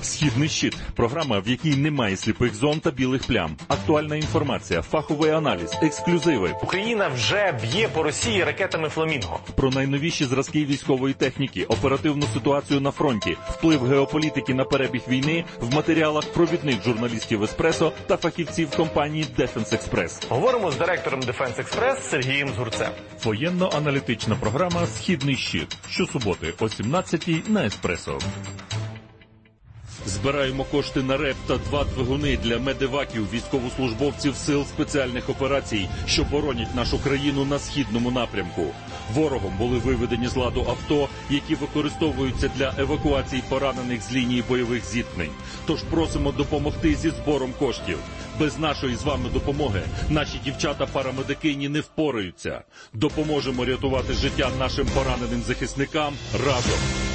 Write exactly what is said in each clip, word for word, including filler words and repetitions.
Східний щит – програма, в якій немає сліпих зон та білих плям. Актуальна інформація, фаховий аналіз, ексклюзиви. Україна вже б'є по Росії ракетами «Фламінго». Про найновіші зразки військової техніки, оперативну ситуацію на фронті, вплив геополітики на перебіг війни в матеріалах провідних журналістів «Еспресо» та фахівців компанії «Дефенс Експрес». Говоримо з директором «Дефенс Експрес» Сергієм Згурцем. Воєнно-аналітична програма «Східний щит». Щосуботи о сімнадцятій на «Еспресо». Збираємо кошти на РЕП та два двигуни для медеваків військовослужбовців Сил спеціальних операцій, що боронять нашу країну на східному напрямку. Ворогом були виведені з ладу авто, які використовуються для евакуації поранених з лінії бойових зіткнень. Тож просимо допомогти зі збором коштів. Без нашої з вами допомоги наші дівчата-парамедикині не впораються. Допоможемо рятувати життя нашим пораненим захисникам разом.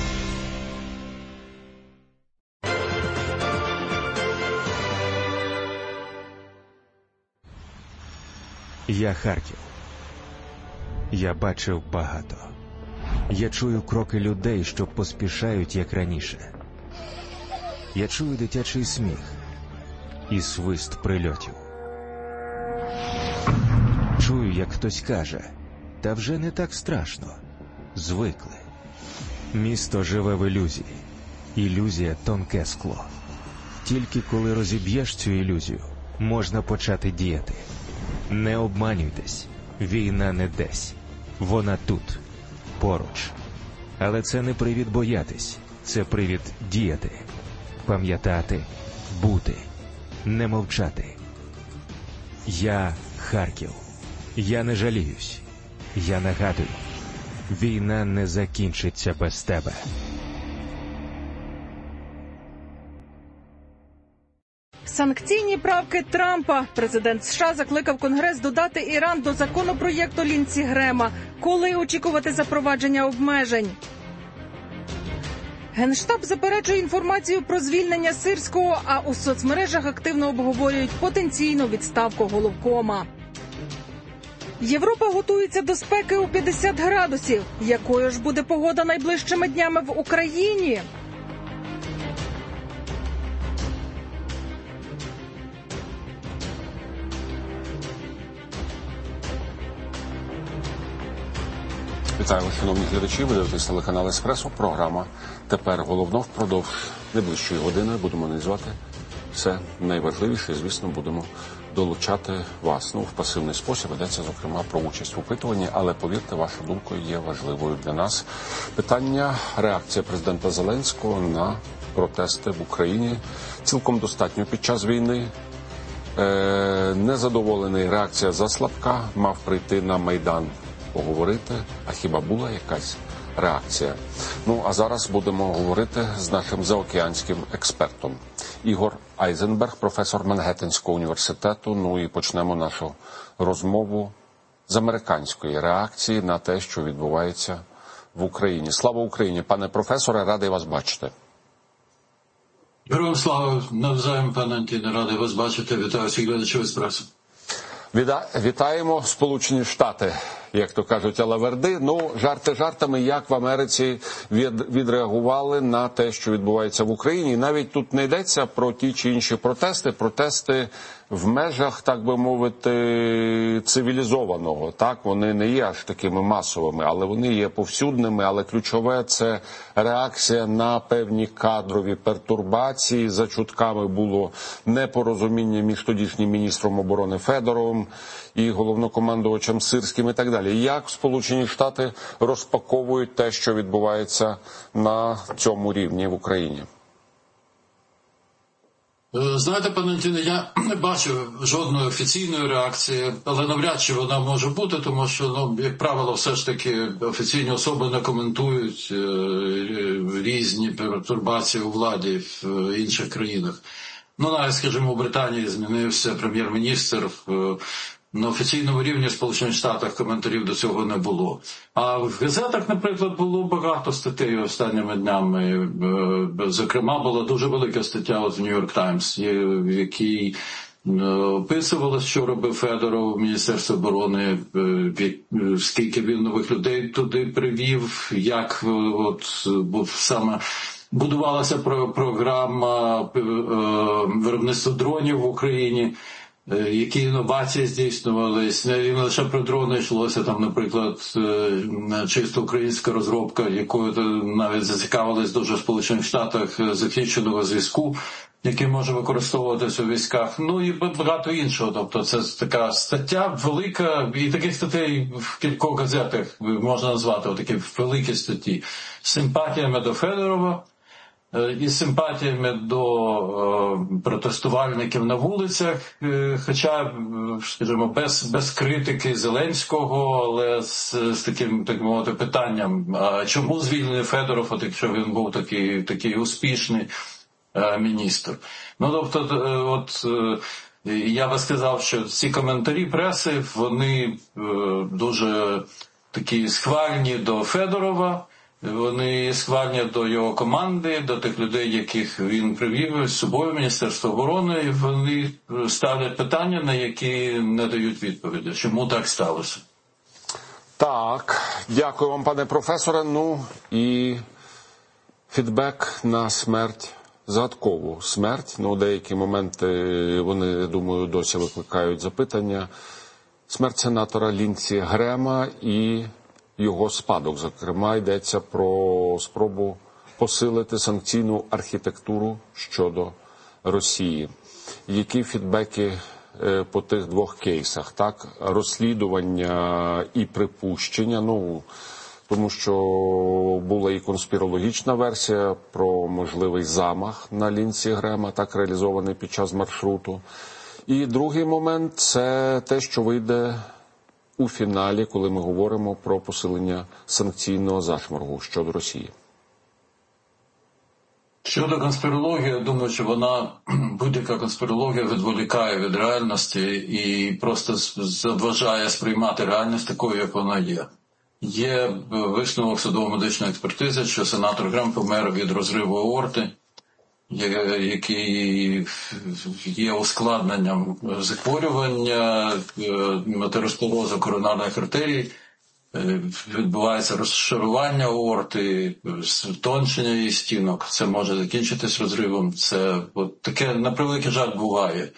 Я Харків. Я бачив багато. Я чую кроки людей, що поспішають, як раніше. Я чую дитячий сміх і свист прильотів. Чую, як хтось каже, та вже не так страшно. Звикли. Місто живе в ілюзії. Ілюзія – тонке скло. Тільки коли розіб'єш цю ілюзію, можна почати діяти. Не обманюйтесь, війна не десь. Вона тут, поруч. Але це не привід боятись, це привід діяти. Пам'ятати, бути, не мовчати. Я Харків. Я не жаліюсь. Я нагадую, війна не закінчиться без тебе. Санкційні правки Трампа. Президент США закликав Конгрес додати Іран до законопроєкту Ліндсі Грема. Коли очікувати запровадження обмежень? Генштаб заперечує інформацію про звільнення Сирського, а у соцмережах активно обговорюють потенційну відставку головкома. Європа готується до спеки у п'ятдесят градусів. Якою ж буде погода найближчими днями в Україні? Вітаю вас, шановні глядачі. Ви дивитесь телеканал «Еспресо». Програма «Тепер головно». Впродовж найближчої години будемо називати все найважливіше. І, звісно, будемо долучати вас. Ну, в пасивний спосіб йдеться, зокрема, про участь в опитуванні. Але, повірте, ваша думка є важливою для нас. Питання, реакція президента Зеленського на протести в Україні цілком достатньо під час війни. Е, незадоволений, реакція заслабка, мав прийти на Майдан поговорити, а хіба була якась реакція? Ну, а зараз будемо говорити з нашим заокеанським експертом. Ігор Айзенберг, професор Мангеттенського університету. Ну і почнемо нашу розмову з американської реакції на те, що відбувається в Україні. Слава Україні! Пане професоре, радий вас бачити. Героям слава, навзаєм, пане Антоне, радий вас бачити. Вітаю всіх глядачів «Еспресо». Вітаємо Сполучені Штати, як то кажуть, алаверди. Ну, жарти жартами, як в Америці відреагували на те, що відбувається в Україні. І навіть тут не йдеться про ті чи інші протести, протести в межах, так би мовити, цивілізованого. Так, вони не є аж такими масовими, але вони є повсюдними. Але ключове – це реакція на певні кадрові пертурбації. За чутками було непорозуміння між тодішнім міністром оборони Федоровим і головнокомандувачем Сирським і так далі. Як Сполучені Штати розпаковують те, що відбувається на цьому рівні в Україні? Знаєте, пане Антоне, я не бачу жодної офіційної реакції, але навряд чи вона може бути, тому що, ну, як правило, все ж таки офіційні особи не коментують різні пертурбації у владі в інших країнах. Ну, навіть, скажімо, у Британії змінився прем'єр-міністр. На офіційному рівні в Сполучених Штатах коментарів до цього не було. А в газетах, наприклад, було багато статей останніми днями. Зокрема, була дуже велика стаття от в Нью-Йорк Таймс, в якій описувалось, що робив Федоров, Міністерство оборони, скільки він нових людей туди привів, як от, був саме будувалася про- програма е, виробництва дронів в Україні, е, які інновації здійснювались. Не лише про дрони йшлося, там, наприклад, е, чисто українська розробка, якою навіть зацікавились дуже в Сполучених Штатах, захищеного зв'язку, який може використовуватися у військах, ну і багато іншого. Тобто це така стаття велика, і таких статей в кількох газетах можна назвати, отакі великі статті, з симпатіями до Федорова і з симпатіями до е, протестувальників на вулицях, е, хоча, скажімо, без, без критики Зеленського, але з, з таким, так мовити, питанням, а чому звільнений Федоров, от якщо він був такий, такий успішний міністр. Ну, тобто, от я би сказав, що ці коментарі преси, вони дуже такі схвальні до Федорова, вони схвальні до його команди, до тих людей, яких він привів з собою в Міністерство оборони, і вони ставлять питання, на які не дають відповіді. Чому так сталося? Так, дякую вам, пане професоре. Ну і фідбек на смерть. Загадкову смерть, ну, деякі моменти, вони, я думаю, досі викликають запитання. Смерть сенатора Лінсі Грема і його спадок. Зокрема, йдеться про спробу посилити санкційну архітектуру щодо Росії. Які фідбеки по тих двох кейсах? Так, розслідування і припущення, ну, тому що була і конспірологічна версія про можливий замах на Лінсі Грема, так реалізований під час маршруту. І другий момент – це те, що вийде у фіналі, коли ми говоримо про посилення санкційного зашморгу щодо Росії. Щодо конспірології, я думаю, що вона, будь-яка конспірологія відволікає від реальності і просто заважає сприймати реальність такою, як вона є. Є висновок судово-медичної експертизи, що сенатор Грем помер від розриву аорти, який є ускладненням захворювання, атеросклерозу коронарних артерій, відбувається розшарування аорти, тончення її стінок. Це може закінчитись розривом. Це от таке, на превеликий жаль, буває.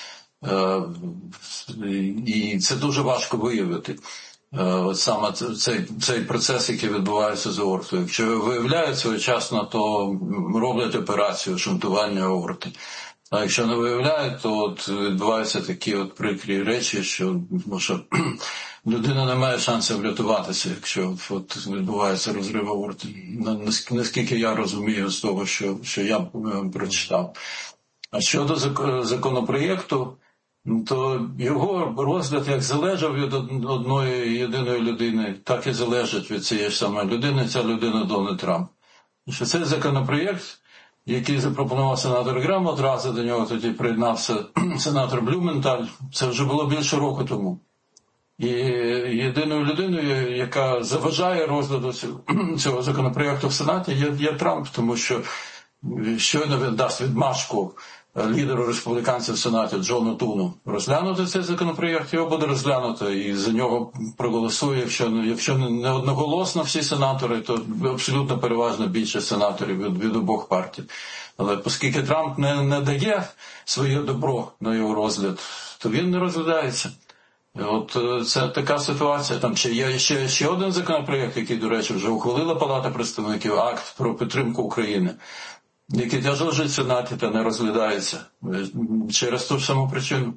І це дуже важко виявити. От саме цей, цей процес, який відбувається з аортою. Якщо виявляють своєчасно, то роблять операцію шунтування аорти. А якщо не виявляють, то от відбуваються такі от прикрі речі, що, що людина не має шансів врятуватися, якщо от відбувається розрив аорти. Наскільки я розумію з того, що, що я прочитав. А щодо законопроєкту, то його розгляд як залежав від одної єдиної людини, так і залежить від цієї ж самої людини, ця людина Дональд Трамп. Що цей законопроєкт, який запропонував сенатор Грем, одразу до нього тоді приєднався сенатор Блюменталь, це вже було більше року тому. І єдиною людиною, яка заважає розгляду цього законопроєкту в Сенаті, є, є Трамп, тому що щойно він дасть відмашку лідеру республіканців в Сенаті Джону Туну розглянути цей законопроєкт, його буде розглянуто і за нього проголосує, якщо, якщо не одноголосно всі сенатори, то абсолютно переважна більшість сенаторів від, від обох партій. Але оскільки Трамп не, не дає своє добро на його розгляд, то він не розглядається. І от це така ситуація. Там ще є ще, ще один законопроєкт, який, до речі, вже ухвалила Палата представників, акт про підтримку України, який теж лежить в Сенаті та не розглядається через ту ж саму причину.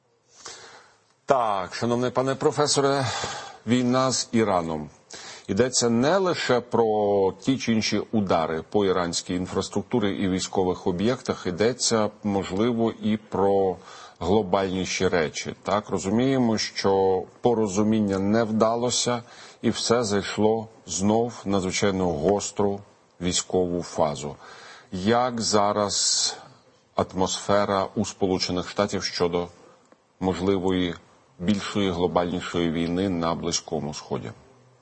Так, шановний пане професоре, війна з Іраном. Йдеться не лише про ті чи інші удари по іранській інфраструктурі і військових об'єктах, йдеться, можливо, і про глобальніші речі. Так, розуміємо, що порозуміння не вдалося і все зайшло знов в надзвичайно гостру військову фазу. Як зараз атмосфера у Сполучених Штатів щодо можливої більшої глобальнішої війни на Близькому Сході?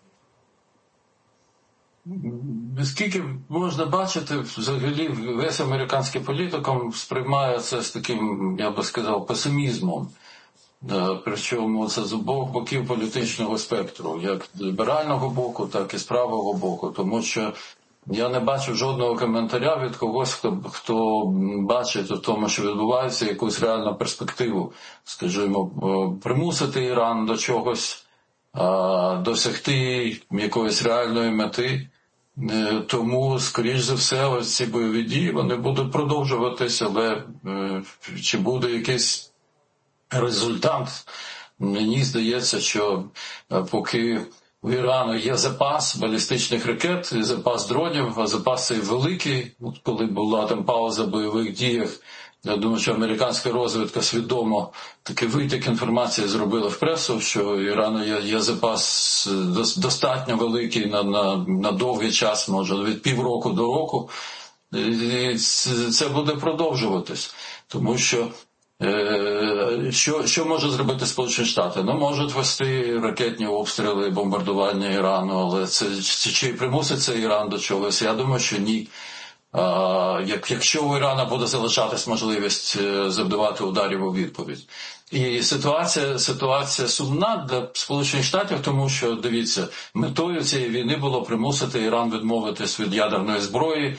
Скільки можна бачити, взагалі весь американський політикум сприймає це з таким, я би сказав, песимізмом. Причому це з обох боків політичного спектру, як з ліберального боку, так і з правого боку, тому що Я не бачив жодного коментаря від когось, хто, хто бачить у тому, що відбувається, якусь реальну перспективу, скажімо, примусити Іран до чогось, досягти якоїсь реальної мети. Тому, скоріш за все, ось ці бойові дії, вони будуть продовжуватися, але чи буде якийсь результат, мені здається, що поки у Ірану є запас балістичних ракет, запас дронів, а запас цей великий. Коли була там пауза в бойових діях, я думаю, що американська розвідка свідомо такий витік інформації зробила в пресу, що у Ірану є, є запас достатньо великий на, на, на довгий час, може від півроку до року. І це буде продовжуватись, тому що Що, що може зробити Сполучені Штати? Ну, можуть вести ракетні обстріли, бомбардування Ірану, але це, це чи примусить це Іран до чогось? Я думаю, що ні. А, як, якщо у Ірана буде залишатись можливість завдавати ударів у відповідь. І ситуація, ситуація сумна для Сполучених Штатів, тому що, дивіться, метою цієї війни було примусити Іран відмовитись від ядерної зброї,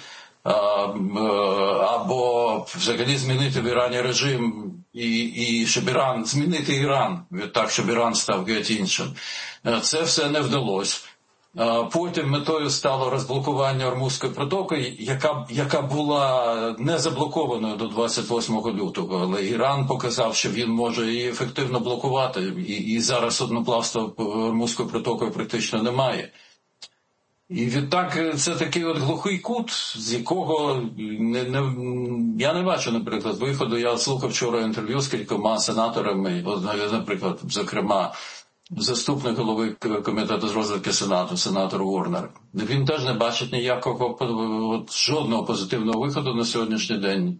або взагалі змінити в Ірані режим і, і щоб Іран, змінити Іран, так, щоб Іран став геть іншим. Це все не вдалося. Потім метою стало розблокування Ормузької протоки, яка, яка була не заблокованою до двадцять восьмого лютого, але Іран показав, що він може її ефективно блокувати, і, і зараз судноплавства Ормузькою протокою практично немає. І відтак це такий от глухий кут, з якого не, не, я не бачу, наприклад, виходу. Я слухав вчора інтерв'ю з кількома сенаторами, наприклад, зокрема, заступник голови комітету з розвідки Сенату, сенатор Уорнер. Він теж не бачить ніякого, от, жодного позитивного виходу на сьогоднішній день.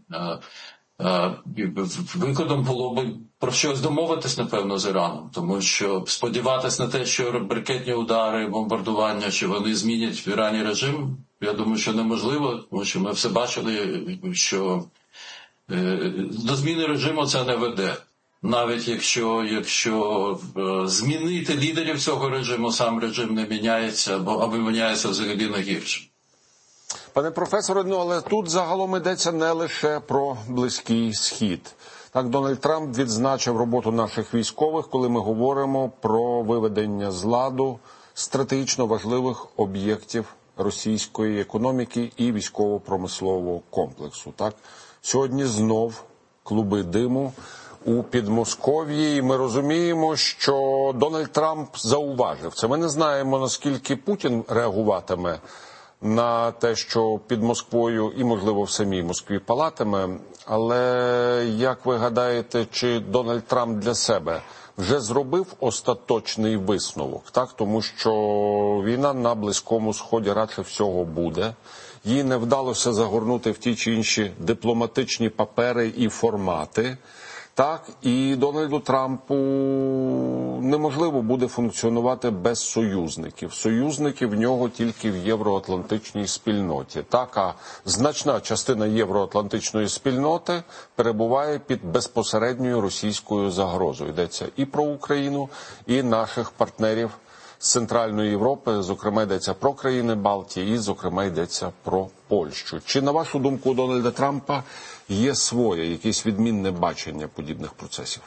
Виходом було б про щось домовитись, напевно, з Іраном, тому що сподіватись на те, що ракетні удари, бомбардування, що вони змінять в Ірані режим, я думаю, що неможливо, тому що ми все бачили, що до зміни режиму це не веде. Навіть якщо, якщо змінити лідерів цього режиму, сам режим не міняється, або, або міняється взагалі на гірше. Пане професоре, ну але тут загалом йдеться не лише про Близький Схід. Так, Дональд Трамп відзначив роботу наших військових, коли ми говоримо про виведення з ладу стратегічно важливих об'єктів російської економіки і військово-промислового комплексу. Так, сьогодні знов клуби диму у Підмосков'ї, і ми розуміємо, що Дональд Трамп зауважив це. Ми не знаємо, наскільки Путін реагуватиме на те, що під Москвою і, можливо, в самій Москві палатиме, але як ви гадаєте, чи Дональд Трамп для себе вже зробив остаточний висновок, так? Тому що війна на Близькому Сході радше всього буде, їй не вдалося загорнути в ті чи інші дипломатичні папери і формати, так, і Дональду Трампу неможливо буде функціонувати без союзників. Союзники в нього тільки в євроатлантичній спільноті. Так, а значна частина євроатлантичної спільноти перебуває під безпосередньою російською загрозою. Йдеться і про Україну, і наших партнерів з Центральної Європи, зокрема йдеться про країни Балтії, і зокрема йдеться про Польщу. Чи, на вашу думку, у Дональда Трампа є своє, якесь відмінне бачення подібних процесів?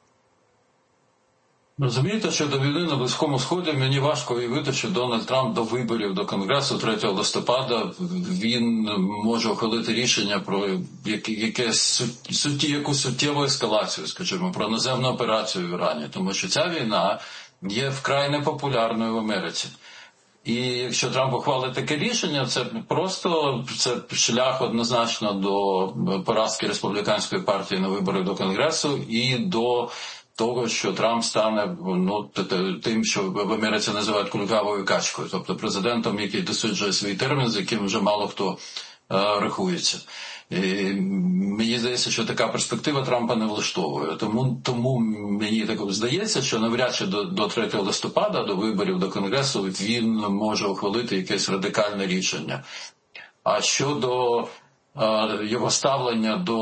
Розумієте, що до війни на Близькому Сході мені важко уявити, що Дональд Трамп до виборів до Конгресу третього листопада він може ухвалити рішення про якесь суті, яку суттєву ескалацію, скажімо, про наземну операцію в Ірані, тому що ця війна є вкрай непопулярною в Америці. І якщо Трамп ухвалить таке рішення, це просто це шлях однозначно до поразки республіканської партії на виборах до Конгресу і до того, що Трамп стане ну, тим, що в Америці називають кульгавою качкою, тобто президентом, який досиджує свій термін, з яким вже мало хто е, рахується. І мені здається, що така перспектива Трампа не влаштовує. Тому, тому мені так здається, що навряд чи до, до третього листопада, до виборів до Конгресу, він може ухвалити якесь радикальне рішення. А щодо е, його ставлення до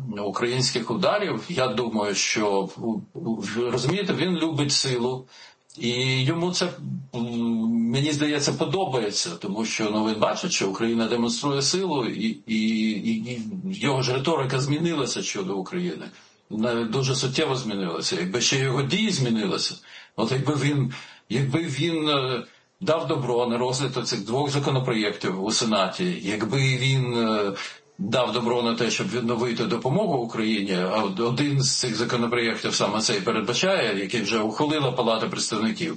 українських ударів, я думаю, що, розумієте, він любить силу. І йому це, мені здається, подобається, тому що ну, він бачить, що Україна демонструє силу, і, і, і його ж риторика змінилася щодо України. Навіть дуже суттєво змінилася. Якби ще його дії змінилися, от якби він, якби він дав добро на розгляд цих двох законопроєктів у Сенаті, якби він дав добро на те, щоб відновити допомогу Україні, а один з цих законопроєктів саме цей передбачає, який вже ухвалила Палата представників,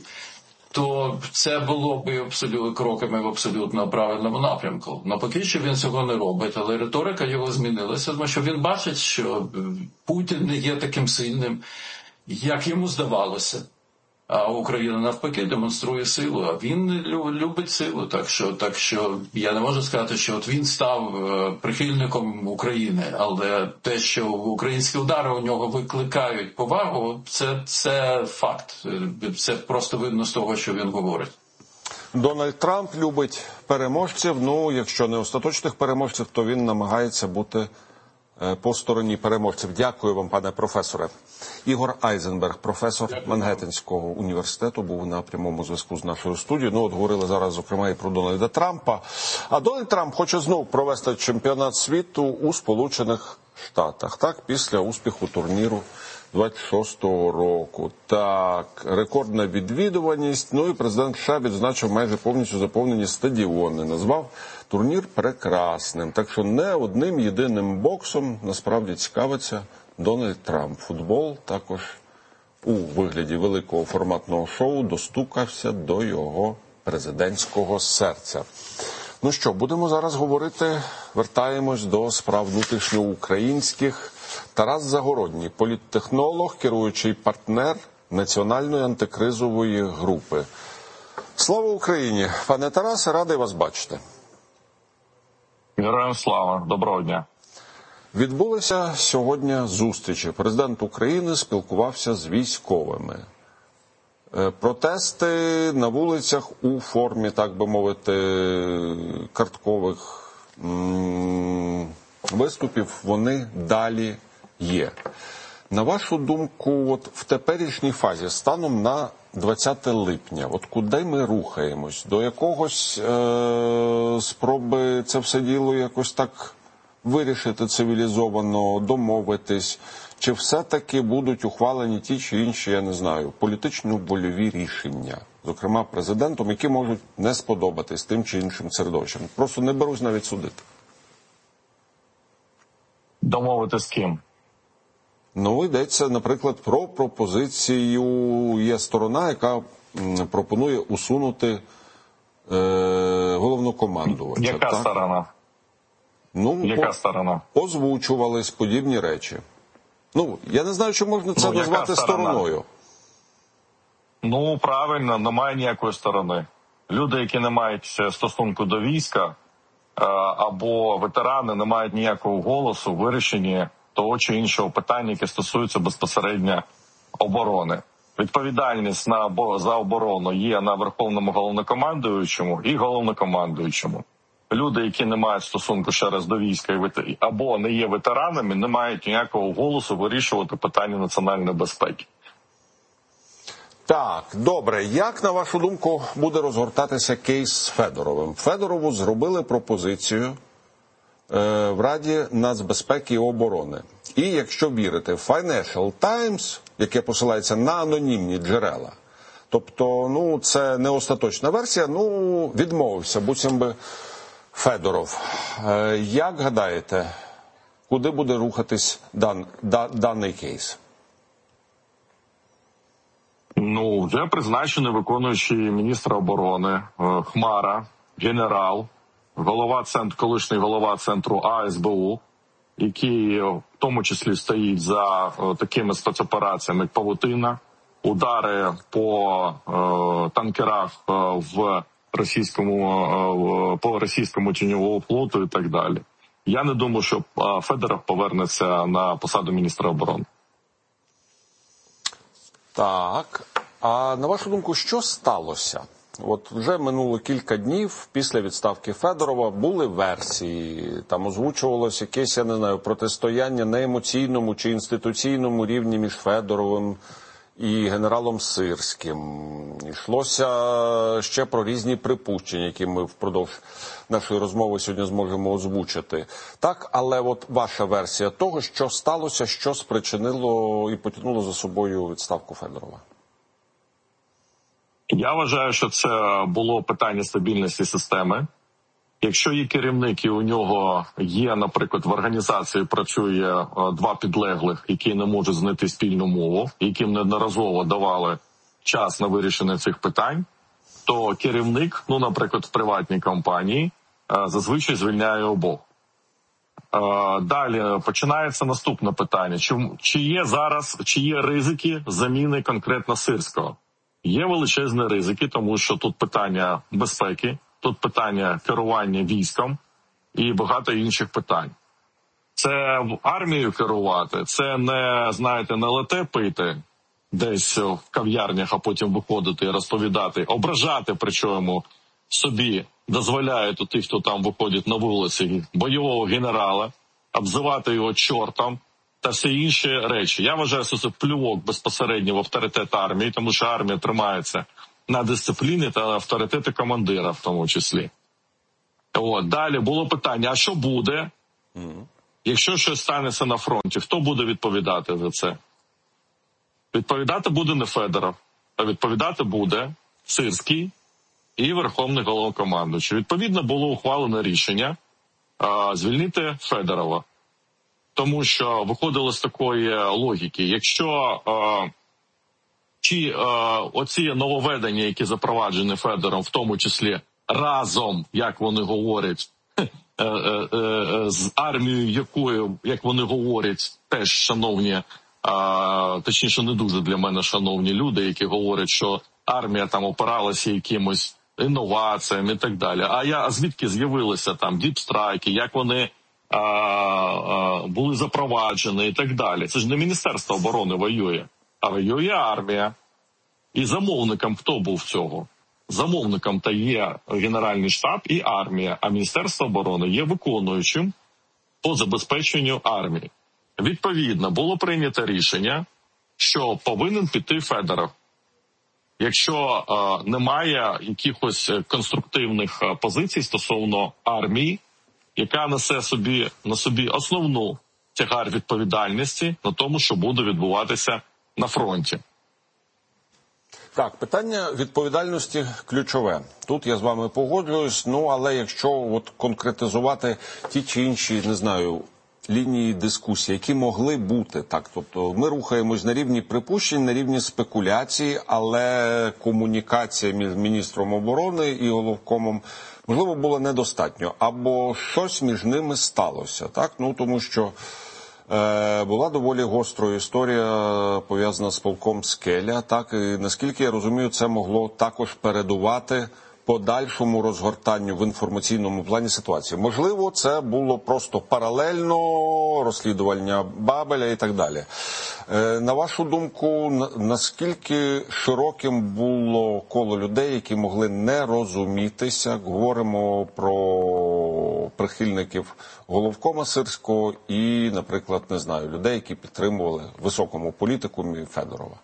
то це було б абсолютно кроками в абсолютно правильному напрямку. Но поки що він цього не робить, але риторика його змінилася, тому що він бачить, що Путін не є таким сильним, як йому здавалося. А Україна навпаки демонструє силу, а він любить силу. Так що, так що я не можу сказати, що от він став прихильником України, але те, що українські удари у нього викликають повагу, це, це факт. Це просто видно з того, що він говорить. Дональд Трамп любить переможців, ну, якщо не остаточних переможців, то він намагається бути по стороні переможців. Дякую вам, пане професоре. Ігор Айзенберг, професор Мангеттенського університету, був на прямому зв'язку з нашою студією. Ну, от говорили зараз, зокрема, і про Дональда Трампа. А Дональд Трамп хоче знову провести чемпіонат світу у Сполучених Штатах, так, після успіху турніру двадцять шостого року. Так, рекордна відвідуваність, ну і президент США відзначив майже повністю заповнені стадіони. Назвав турнір прекрасним. Так що не одним єдиним боксом насправді цікавиться Дональд Трамп. Футбол також у вигляді великого форматного шоу достукався до його президентського серця. Ну що, будемо зараз говорити, вертаємось до справ внутрішньоукраїнських. Тарас Загородній, політтехнолог, керуючий партнер Національної антикризової групи. Слава Україні! Пане Тарасе, радий вас бачити. Героям слава! Доброго дня! Відбулися сьогодні зустрічі. Президент України спілкувався з військовими. Протести на вулицях у формі, так би мовити, карткових виступів, вони далі є. На вашу думку, от в теперішній фазі, станом на двадцяте липня, от куди ми рухаємось? До якогось е- спроби це все діло якось так вирішити цивілізовано, домовитись? Чи все-таки будуть ухвалені ті чи інші, я не знаю, політично-вольові рішення, зокрема президентом, які можуть не сподобатись тим чи іншим середовищам? Просто не берусь навіть судити. Домовити з ким? Ну, йдеться, наприклад, про пропозицію, є сторона, яка пропонує усунути е, головнокомандувача. Яка так? сторона? Ну, Яка по... сторона? Озвучувались подібні речі. Ну, я не знаю, чи можна це ну, назвати стороною. Ну, правильно, немає ніякої сторони. Люди, які не мають стосунку до війська, або ветерани не мають ніякого голосу в вирішенні того чи іншого питання, яке стосується безпосередньо оборони. Відповідальність на, за оборону є на Верховному головнокомандуючому і головнокомандуючому. Люди, які не мають стосунку ще раз до війська або не є ветеранами, не мають ніякого голосу вирішувати питання національної безпеки. Так, добре. Як, на вашу думку, буде розгортатися кейс з Федоровим? Федорову зробили пропозицію е, в Раді нацбезпеки і оборони. І, якщо вірити, Financial Times, яке посилається на анонімні джерела, тобто, ну, це не остаточна версія, ну, відмовився, буцім би Федоров. Е, як гадаєте, куди буде рухатись дан, да, даний кейс? Ну, вже призначений виконуючий міністра оборони Хмара, генерал, голова центру, колишній голова центру А С Б У, який в тому числі стоїть за такими спецопераціями, як Павутина, удари по е, танкерах в російському, по російському тіньовому флоту і так далі. Я не думаю, що Федоров повернеться на посаду міністра оборони. Так, а на вашу думку, що сталося? От вже минуло кілька днів після відставки Федорова, були версії, там озвучувалось якесь, я не знаю, протистояння на емоційному чи інституційному рівні між Федоровим і генералом Сирським. Йшлося ще про різні припущення, які ми впродовж нашої розмови сьогодні зможемо озвучити. Так, але от ваша версія того, що сталося, що спричинило і потягнуло за собою відставку Федорова? Я вважаю, що це було питання стабільності системи. Якщо є керівник і у нього є, наприклад, в організації працює два підлеглих, які не можуть знайти спільну мову, яким неодноразово давали час на вирішення цих питань, то керівник, ну, наприклад, в приватній компанії, зазвичай звільняє обох. Далі починається наступне питання. Чи є зараз, чи є ризики заміни конкретно Сирського? Є величезні ризики, тому що тут питання безпеки, тут питання керування військом і багато інших питань. Це в армію керувати, це не, знаєте, не лате пити десь в кав'ярнях, а потім виходити і розповідати, ображати, причому собі дозволяють у тих, хто там виходить на вулиці, бойового генерала, обзивати його чортом та всі інші речі. Я вважаю, що це плювок безпосередньо в авторитет армії, тому що армія тримається на дисципліні та авторитети командира в тому числі. От. Далі було питання, а що буде, якщо щось станеться на фронті? Хто буде відповідати за це? Відповідати буде не Федоров, а відповідати буде Сирський і Верховний Головнокомандуючий. Відповідно, було ухвалене рішення а, звільнити Федорова. Тому що виходило з такої логіки. Якщо а, чи а, оці нововведення, які запроваджені Федором, в тому числі разом, як вони говорять, е, е, е, з армією, якою, як вони говорять, теж шановні, а, точніше не дуже для мене шановні люди, які говорять, що армія там опиралася якимось інноваціями і так далі. А я, а звідки з'явилися там діпстрайки, як вони а, а, були запроваджені і так далі. Це ж не Міністерство оборони воює, а воює армія. І замовником хто був цього? Замовником та є Генеральний штаб і армія, а Міністерство оборони є виконуючим по забезпеченню армії. Відповідно, було прийнято рішення, що повинен піти Федоров. Якщо е, немає якихось конструктивних позицій стосовно армії, яка несе собі, на собі основну тягар відповідальності на тому, що буде відбуватися на фронті. Так, питання відповідальності ключове. Тут я з вами погоджуюсь, ну, але якщо от конкретизувати ті чи інші, не знаю, лінії дискусії, які могли бути, так, тобто ми рухаємось на рівні припущень, на рівні спекуляцій, але комунікація між міністром оборони і головкомом, можливо, була недостатньо, або щось між ними сталося, так, ну, тому що е, була доволі гострою історія, пов'язана з полком Скеля, так, і наскільки я розумію, це могло також передувати подальшому розгортанню в інформаційному плані ситуації. Можливо, це було просто паралельно розслідування Бабеля і так далі. Е, на вашу думку, наскільки широким було коло людей, які могли не розумітися? Говоримо про прихильників головкома Сирського і, наприклад, не знаю, людей, які підтримували високому політикумі Федорова.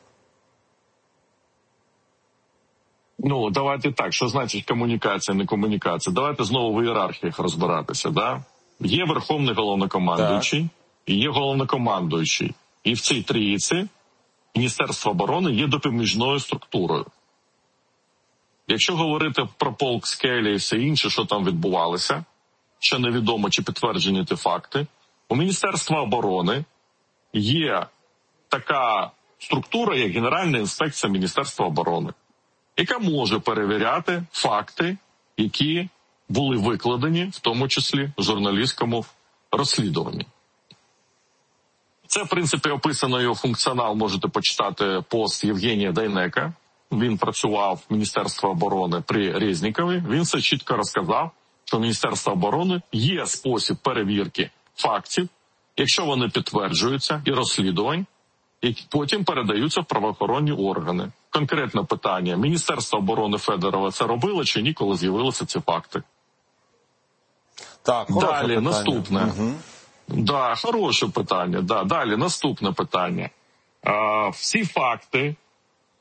Ну, давайте так, що значить комунікація, не комунікація? Давайте знову в ієрархіях розбиратися, да? Є Верховний Головнокомандуючий, так, і є Головнокомандуючий. І в цій трійці Міністерство оборони є допоміжною структурою. Якщо говорити про полк Скеля і все інше, що там відбувалося, ще невідомо, чи підтверджені ті факти, у Міністерства оборони є така структура, як Генеральна інспекція Міністерства оборони, яка може перевіряти факти, які були викладені, в тому числі в журналістському розслідуванні. Це, в принципі, описано його функціонал, можете почитати пост Євгенія Дейнека. Він працював в Міністерстві оборони при Резнікові. Він все чітко розказав, що в Міністерстві оборони є спосіб перевірки фактів, якщо вони підтверджуються, і розслідувань, які потім передаються в правоохоронні органи. Конкретне питання. Міністерство оборони Федорова це робило чи ні, коли з'явилися ці факти? Так, далі, питання. наступне. Угу. Да, хороше питання. Да, далі, наступне питання. А, всі факти,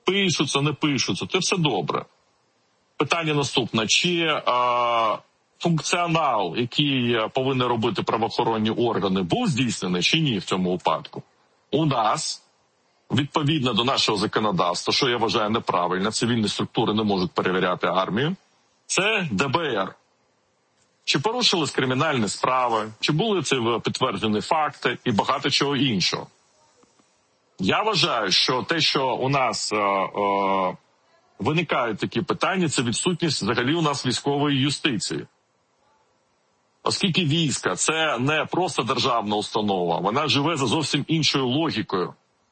пишуться, не пишуться, це все добре. Питання наступне. Чи а, функціонал, який повинні робити правоохоронні органи, був здійснений чи ні в цьому випадку? У нас, відповідно до нашого законодавства, що я вважаю неправильно, цивільні структури не можуть перевіряти армію, це Де Бе Ер. Чи порушились кримінальні справи, чи були це підтверджені факти і багато чого іншого. Я вважаю, що те, що у нас е, е, виникають такі питання, це відсутність взагалі у нас військової юстиції. Оскільки війська – це не просто державна установа, вона живе за зовсім іншою логікою.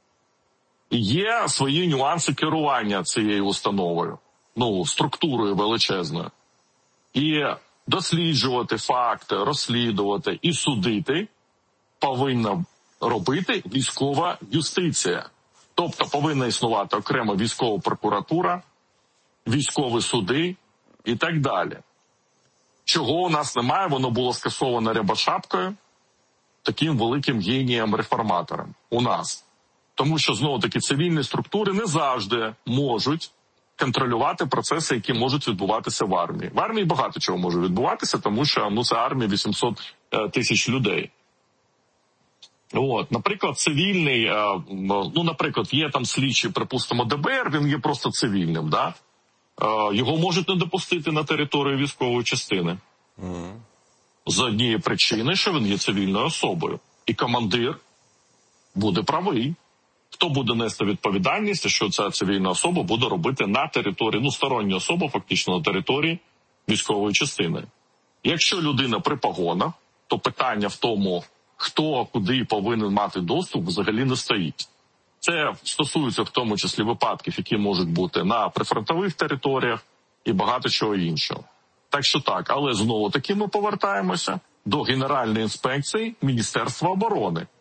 І є свої нюанси керування цією установою, ну, структурою величезною. І досліджувати факти, розслідувати і судити повинна робити військова юстиція. Тобто повинна існувати окрема військова прокуратура, військові суди і так далі. Чого у нас немає, воно було скасовано Рябошапкою, таким великим генієм-реформатором у нас. Тому що, знову-таки, цивільні структури не завжди можуть контролювати процеси, які можуть відбуватися в армії. В армії багато чого може відбуватися, тому що ну, це армія вісімсот тисяч людей. От, наприклад, цивільний, ну, наприклад, є там слідчий, припустимо, Де Бе Ер, він є просто цивільним, да? Його можуть не допустити на територію військової частини. Mm. З однієї причини, що він є цивільною особою. І командир буде правий. Хто буде нести відповідальність, що ця цивільна особа буде робити на території, ну, стороння особа фактично на території військової частини. Якщо людина при погонах, то питання в тому, хто куди повинен мати доступ, взагалі не стоїть. Це стосується в тому числі випадків, які можуть бути на прифронтових територіях і багато чого іншого. Так що так, але знову-таки ми повертаємося до Генеральної інспекції Міністерства оборони.